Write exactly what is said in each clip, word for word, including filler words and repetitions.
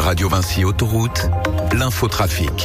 Radio Vinci Autoroute, l'infotrafic.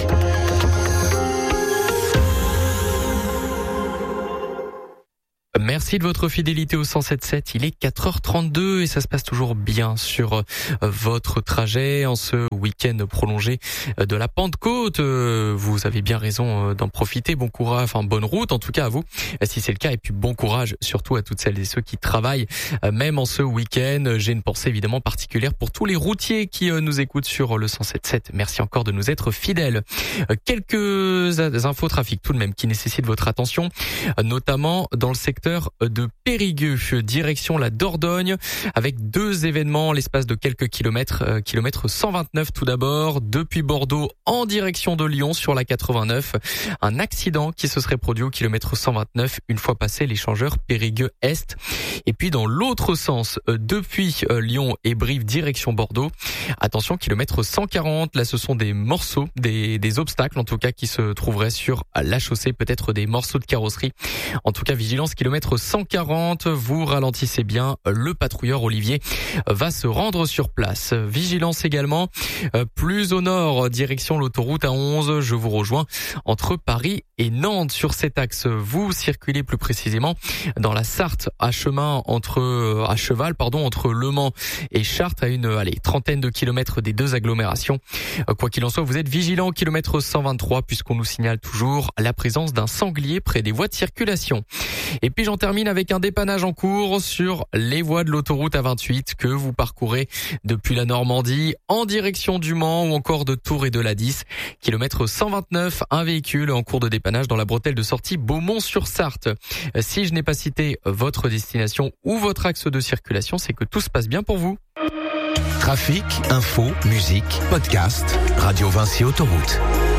Merci de votre fidélité au cent sept sept. Il est quatre heures trente-deux et ça se passe toujours bien sur votre trajet en ce week-end prolongé de la Pentecôte. Vous avez bien raison d'en profiter. Bon courage, enfin bonne route en tout cas à vous si c'est le cas. Et puis bon courage surtout à toutes celles et ceux qui travaillent même en ce week-end. J'ai une pensée évidemment particulière pour tous les routiers qui nous écoutent sur le cent sept sept. Merci encore de nous être fidèles. Quelques infos trafic tout de même qui nécessitent votre attention, notamment dans le secteur de Périgueux, direction la Dordogne, avec deux événements l'espace de quelques kilomètres. Euh, kilomètre cent vingt-neuf tout d'abord, depuis Bordeaux en direction de Lyon sur la quatre-vingt-neuf. Un accident qui se serait produit au kilomètre cent vingt-neuf une fois passé l'échangeur Périgueux-Est. Et puis dans l'autre sens, euh, depuis euh, Lyon et Brive direction Bordeaux. Attention, kilomètre cent quarante, là ce sont des morceaux, des, des obstacles en tout cas qui se trouveraient sur la chaussée, peut-être des morceaux de carrosserie. En tout cas, vigilance, kilomètre cent quarante, vous ralentissez bien, le patrouilleur Olivier va se rendre sur place. Vigilance également, plus au nord, direction l'autoroute A onze, je vous rejoins entre Paris et Nantes. Sur cet axe, vous circulez plus précisément dans la Sarthe à chemin entre, à cheval, pardon, entre Le Mans et Chartres à une, allez, trentaine de kilomètres des deux agglomérations. Quoi qu'il en soit, vous êtes vigilant au kilomètre cent vingt-trois puisqu'on nous signale toujours la présence d'un sanglier près des voies de circulation. Et puis j'en termine avec un dépannage en cours sur les voies de l'autoroute A vingt-huit que vous parcourez depuis la Normandie en direction du Mans ou encore de Tours et de la dix. Kilomètre cent vingt-neuf, un véhicule en cours de dépannage dans la bretelle de sortie Beaumont-sur-Sarthe. Si je n'ai pas cité votre destination ou votre axe de circulation, c'est que tout se passe bien pour vous. Trafic, info, musique, podcast, Radio Vinci Autoroute.